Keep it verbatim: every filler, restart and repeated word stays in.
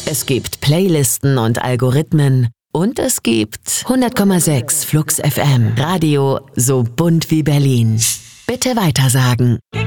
Es gibt Playlisten und Algorithmen. Und es gibt hundert Komma sechs Flux F M. Radio so bunt wie Berlin. Bitte weitersagen.